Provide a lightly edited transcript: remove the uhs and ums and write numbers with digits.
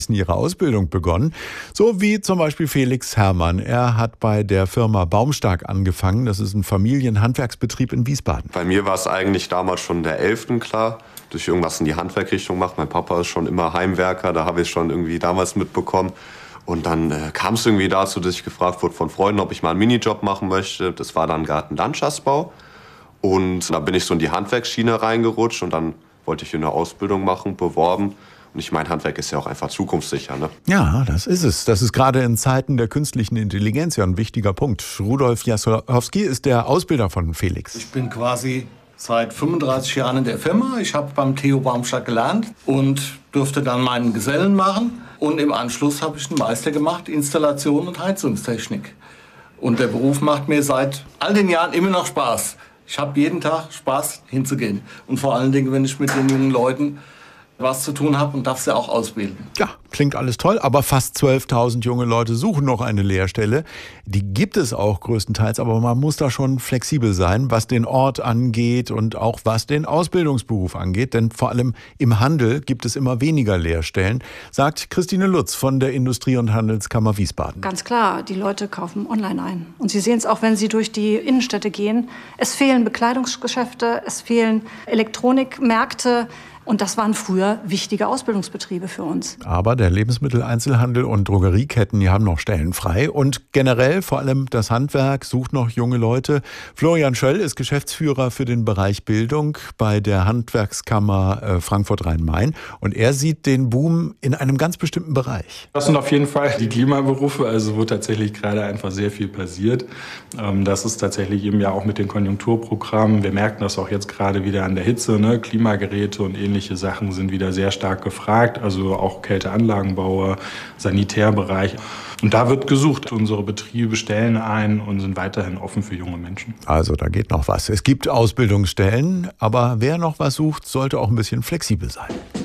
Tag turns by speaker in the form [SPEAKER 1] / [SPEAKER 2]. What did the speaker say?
[SPEAKER 1] ihre Ausbildung begonnen. So wie zum Beispiel Felix Herrmann. Er hat bei der Firma Baumstark angefangen. Das ist ein Familienhandwerksbetrieb in Wiesbaden.
[SPEAKER 2] Bei mir war es eigentlich damals schon in der 11. klar, durch irgendwas in die Handwerkrichtung macht. Mein Papa ist schon immer Heimwerker, da habe ich schon irgendwie damals mitbekommen. Und dann kam es irgendwie dazu, dass ich gefragt wurde von Freunden, ob ich mal einen Minijob machen möchte. Das war dann Gartenlandschaftsbau. Und da bin ich so in die Handwerksschiene reingerutscht und dann wollte ich eine Ausbildung machen, beworben. Und ich meine, Handwerk ist ja auch einfach zukunftssicher, ne?
[SPEAKER 1] Ja, das ist es. Das ist gerade in Zeiten der künstlichen Intelligenz ja ein wichtiger Punkt. Rudolf Jasolowski ist der Ausbilder von Felix.
[SPEAKER 3] Ich bin quasi seit 35 Jahren in der Firma. Ich habe beim Theo Baumstark gelernt und durfte dann meinen Gesellen machen. Und im Anschluss habe ich einen Meister gemacht, Installation und Heizungstechnik. Und der Beruf macht mir seit all den Jahren immer noch Spaß. Ich habe jeden Tag Spaß hinzugehen. Und vor allen Dingen, wenn ich mit den jungen Leuten was zu tun habe und darf sie auch ausbilden.
[SPEAKER 1] Ja, klingt alles toll, aber fast 12.000 junge Leute suchen noch eine Lehrstelle. Die gibt es auch größtenteils, aber man muss da schon flexibel sein, was den Ort angeht und auch was den Ausbildungsberuf angeht. Denn vor allem im Handel gibt es immer weniger Lehrstellen, sagt Christine Lutz von der Industrie- und Handelskammer Wiesbaden.
[SPEAKER 4] Ganz klar, die Leute kaufen online ein. Und Sie sehen es auch, wenn Sie durch die Innenstädte gehen. Es fehlen Bekleidungsgeschäfte, es fehlen Elektronikmärkte. Und das waren früher wichtige Ausbildungsbetriebe für uns.
[SPEAKER 1] Aber der Lebensmitteleinzelhandel und Drogerieketten, die haben noch Stellen frei. Und generell, vor allem das Handwerk, sucht noch junge Leute. Florian Schöll ist Geschäftsführer für den Bereich Bildung bei der Handwerkskammer Frankfurt-Rhein-Main. Und er sieht den Boom in einem ganz bestimmten Bereich.
[SPEAKER 5] Das sind auf jeden Fall die Klimaberufe, also wo tatsächlich gerade einfach sehr viel passiert. Das ist tatsächlich eben ja auch mit den Konjunkturprogrammen. Wir merken das auch jetzt gerade wieder an der Hitze, ne? Klimageräte und ähnliche Sachen sind wieder sehr stark gefragt, also auch Kälteanlagenbauer, Sanitärbereich. Und da wird gesucht. Unsere Betriebe stellen ein und sind weiterhin offen für junge Menschen.
[SPEAKER 1] Also da geht noch was. Es gibt Ausbildungsstellen, aber wer noch was sucht, sollte auch ein bisschen flexibel sein.